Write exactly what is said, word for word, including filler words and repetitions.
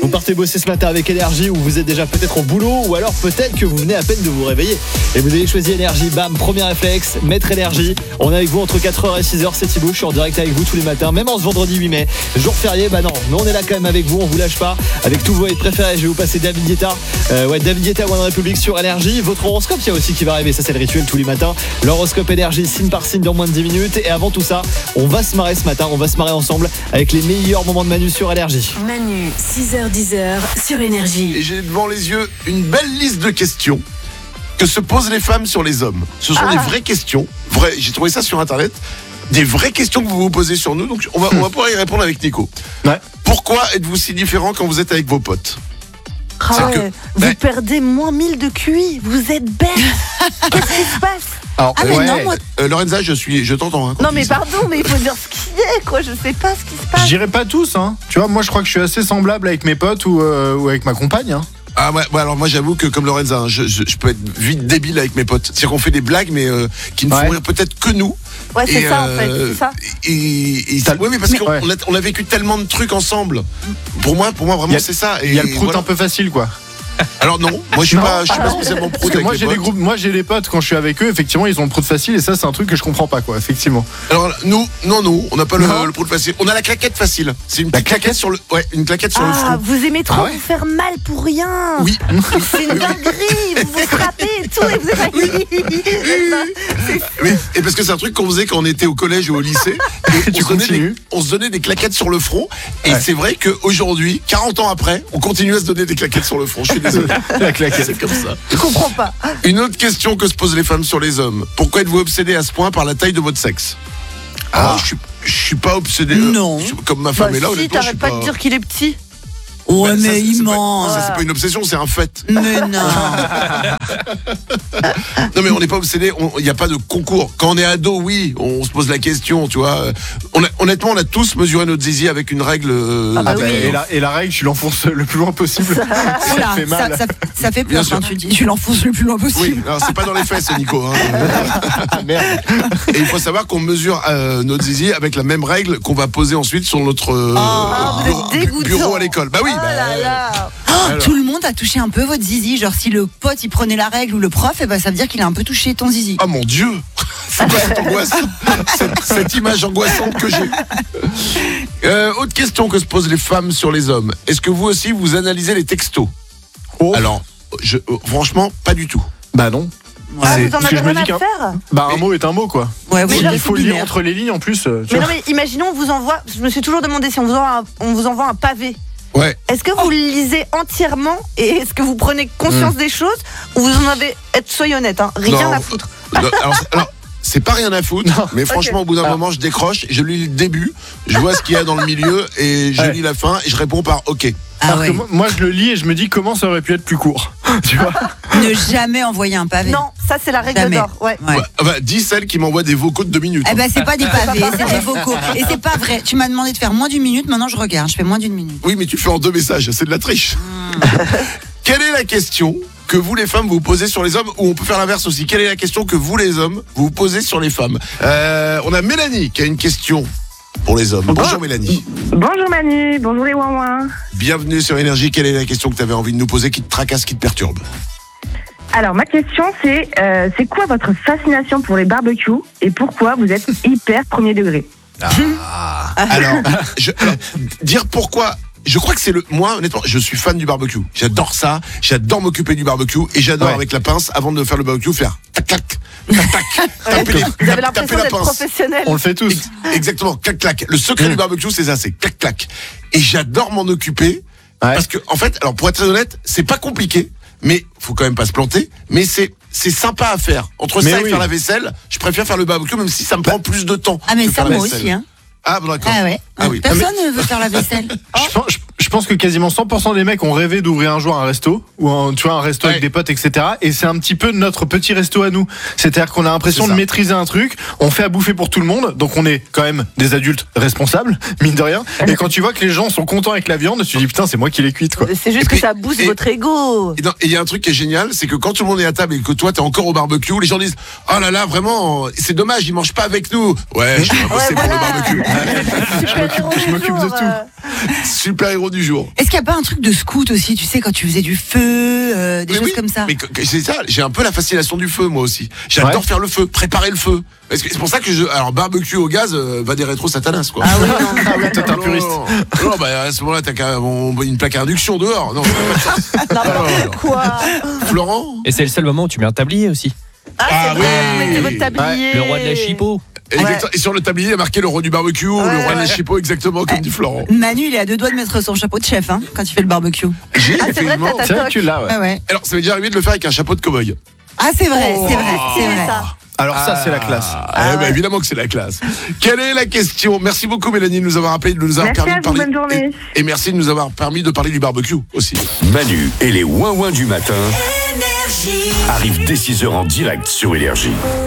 Vous partez bosser ce matin avec Énergie ou vous êtes déjà peut-être au boulot ou alors peut-être que vous venez à peine de vous réveiller et vous avez choisi Énergie. Bam, premier réflexe, mettre Énergie. On est avec vous entre quatre heures et six heures, c'est Thibaut, je suis en direct avec vous tous les matins, même en ce vendredi huit mai, jour férié. Bah non, mais on est là quand même avec vous, on vous lâche pas avec tous vos hits préférés. Je vais vous passer David Guetta, euh, ouais David Guetta One Republic sur Énergie. Votre horoscope, il y a aussi qui va arriver, ça c'est le rituel tous les matins. L'horoscope Énergie, signe par signe dans moins de dix minutes. Et avant tout ça, on va se marrer ce matin, on va se marrer ensemble avec les meilleurs moments de Manu sur Énergie. Manu, six heures dix heures sur Énergie. Et j'ai devant les yeux une belle liste de questions que se posent les femmes sur les hommes. Ce sont ah. des vraies questions, vraies, j'ai trouvé ça sur internet, des vraies questions que vous vous posez sur nous, donc on va, on va pouvoir y répondre avec Nico. Ouais. Pourquoi êtes-vous si différent quand vous êtes avec vos potes ? Ah ouais, que, vous ouais. perdez moins mille de Q I, vous êtes bête. Qu'est-ce qui se passe ? Alors, ah, euh, ouais, non, moi... euh, Lorenza, je suis, je t'entends. Hein, non mais pardon, mais il faut dire ce qui est, quoi. Je sais pas ce qui se passe. Je dirais pas tous, hein. Tu vois, moi je crois que je suis assez semblable avec mes potes ou, euh, ou avec ma compagne. Hein. Ah ouais, ouais, alors moi j'avoue que comme Lorenza, hein, je, je, je peux être vite débile avec mes potes. C'est-à-dire qu'on fait des blagues, mais euh, qui ne font ouais. rire peut-être que nous. Ouais, c'est et, ça en fait, c'est ça. Et, et, et ça, ouais, mais parce mais, qu'on ouais. on a, on a vécu tellement de trucs ensemble. Pour moi, pour moi vraiment a, c'est ça. Il y a le prout voilà. un peu facile, quoi. Alors non, moi je suis non. pas, je suis pas spécialement prout avec moi les j'ai potes. des groupes, moi j'ai des potes quand je suis avec eux, effectivement ils ont le prout facile et ça c'est un truc que je comprends pas quoi, effectivement. Alors nous, non nous, on n'a pas le, le prout facile, on a la claquette facile. C'est une claquette, claquette sur le, ouais, une claquette sur ah, le front. Ah vous aimez trop ah ouais. vous faire mal pour rien. Oui. C'est une dinguerie, vous vous frappez et tout et vous êtes oui. oui. Et parce que c'est un truc qu'on faisait quand on était au collège ou au lycée. Et tu on, se donnait des, on se donnait des claquettes sur le front et ouais. c'est vrai qu'aujourd'hui, quarante ans après, on continue à se donner des claquettes sur le front. Je suis désolé. C'est comme ça. Je comprends pas. Une autre question que se posent les femmes sur les hommes. Pourquoi êtes-vous obsédé à ce point par la taille de votre sexe ? Ah, ah je suis, je suis pas obsédé. Non. Euh, comme ma femme bah est là, si, honnêtement, t'arrêtes pas de dire qu'il est petit. Ouais, bah, mais ça, il ment. Ça, c'est pas une obsession, c'est un fait. Mais non. Non, mais on n'est pas obsédé. Il n'y a pas de concours. Quand on est ado, oui, on se pose la question, tu vois. On a, honnêtement, on a tous mesuré notre zizi avec une règle. Euh, ah bah oui. et, la, et la règle, tu l'enfonces le plus loin possible. Ça, ça fait mal. Ça, ça, ça fait peur quand tu dis tu l'enfonces le plus loin possible. Oui, alors c'est pas dans les fesses, Nico. Hein. Merde. Et il faut savoir qu'on mesure euh, notre zizi avec la même règle qu'on va poser ensuite sur notre euh, oh, bureau, bureau à l'école. Bah oui. Oh là là. Oh, tout le monde a touché un peu votre zizi. Genre si le pote il prenait la règle ou le prof, et ben ça veut dire qu'il a un peu touché ton zizi. Oh mon Dieu. C'est quoi cette angoisse, cette, cette image angoissante que j'ai. Euh, autre question que se posent les femmes sur les hommes. Est-ce que vous aussi vous analysez les textos ? Oh. Alors, je, euh, franchement, pas du tout. Bah non. Ouais. Ah, vous en avez rien à faire ? Bah un mais... mot est un mot quoi. Ouais, oui, il faut lire entre les lignes en plus. Tu mais vois. non mais imaginons on vous envoie. Je me suis toujours demandé si on vous envoie un, on vous envoie un pavé. Ouais. Est-ce que vous oh. le lisez entièrement et est-ce que vous prenez conscience mmh. des choses ou vous en avez, soyez honnête, hein, rien non. à foutre. Non, alors, alors, c'est pas rien à foutre, non. mais franchement, okay. au bout d'un ah. moment, je décroche, je lis le début, je vois ce qu'il y a dans le milieu et je ouais. lis la fin et je réponds par OK. Ah ouais. moi, moi, je le lis et je me dis comment ça aurait pu être plus court. Tu vois ? Ne jamais envoyer un pavé. Non, ça c'est la règle jamais. d'or. Ouais. Ouais. Ouais, bah, dis celle qui m'envoie des vocaux de deux minutes. Eh ben c'est pas des pavés, c'est des vocaux. Et c'est pas vrai. Tu m'as demandé de faire moins d'une minute, maintenant je regarde, je fais moins d'une minute. Oui, mais tu fais en deux messages, c'est de la triche. Mmh. Quelle est la question que vous les femmes vous posez sur les hommes, ou on peut faire l'inverse aussi. Quelle est la question que vous les hommes vous posez sur les femmes ? euh, On a Mélanie qui a une question pour les hommes. Bonjour bon. Mélanie. Bonjour Manu, bonjour les ouin-ouin. Bienvenue sur Énergie. Quelle est la question que tu avais envie de nous poser, qui te tracasse, qui te perturbe ? Alors ma question c'est, euh, c'est quoi votre fascination pour les barbecues et pourquoi vous êtes hyper premier degré ? Ah. Alors, je, alors, dire pourquoi... Je crois que c'est le... Moi, honnêtement, je suis fan du barbecue. J'adore ça. J'adore m'occuper du barbecue. Et j'adore, ouais. avec la pince, avant de faire le barbecue, faire tac, tac, tac, tac. Taper les, vous avez l'impression d'être professionnel. On le fait tous. Ex- exactement, clac, clac. Le secret mmh. du barbecue, c'est ça, c'est clac, clac. Et j'adore m'en occuper. Ouais. Parce que, en fait, alors pour être très honnête, c'est pas compliqué. Mais faut quand même pas se planter. Mais c'est... C'est sympa à faire. Entre mais ça oui. et faire la vaisselle, je préfère faire le barbecue, même si ça me prend plus de temps. Ah, mais ça, moi aussi, hein. Ah, bon, d'accord. Ah, ouais. Ah, oui. Personne ah, ne veut faire la vaisselle. je, pense, je, je pense que quasiment cent pour cent des mecs ont rêvé d'ouvrir un jour un resto, ou un, tu vois, un resto ouais. avec des potes, et cetera. Et c'est un petit peu notre petit resto à nous. C'est-à-dire qu'on a l'impression de maîtriser un truc, on fait à bouffer pour tout le monde, donc on est quand même des adultes responsables, mine de rien. Et quand tu vois que les gens sont contents avec la viande, tu te dis putain, c'est moi qui l'ai cuite, quoi. C'est juste et que puis, ça booste et, votre ego. Et il y a un truc qui est génial, c'est que quand tout le monde est à table et que toi t'es encore au barbecue, les gens disent oh là là, vraiment, c'est dommage, ils mangent pas avec nous. Ouais, je vais bosser ouais, voilà. pour le barbecue. Je m'occupe, je m'occupe de tout. Super héros du jours. Est-ce qu'il n'y a pas un truc de scout aussi, tu sais, quand tu faisais du feu, euh, des Mais choses oui, comme ça? Mais que- que- c'est ça, j'ai un peu la fascination du feu moi aussi. J'adore Ouais. faire le feu, préparer le feu. Parce que c'est pour ça que je alors barbecue au gaz euh, va des rétro satanas quoi. Ah oui, non. Ah oui, toi t'es un Non, puriste. Non, non, non, bah à ce moment-là t'as qu'à bon, une plaque à induction dehors. Non, N'importe quoi. Florent. Et c'est le seul moment où tu mets un tablier aussi. Ah, Ah c'est vrai, oui. vous mettez votre tablier. Le roi de la chipot. Exactement. Et sur le tablier il y a marqué le roi du barbecue, ou le Ouais, roi de la ouais. chipot exactement comme dit Florent. Manu, il est à deux doigts de mettre son chapeau de chef hein, quand il fait le barbecue. J'ai Ah, c'est vrai, effectivement. t'as C'est vrai ta que tu toque. l'as, ouais. Ouais, ouais. Alors ça m'est déjà arrivé de le faire avec un chapeau de cow-boy. Ah, c'est vrai, Oh. c'est vrai, c'est C'est vrai. ça. Alors ça, c'est la classe. Ah, eh ben, évidemment que c'est la classe. Quelle est la question? Merci beaucoup Mélanie de nous avoir appelé, de nous avoir Merci permis à de parler. vous, bonne journée. Et, et merci de nous avoir permis de parler du barbecue aussi. Manu et les ouin-ouin du matin arrivent dès six heures en direct sur Énergie.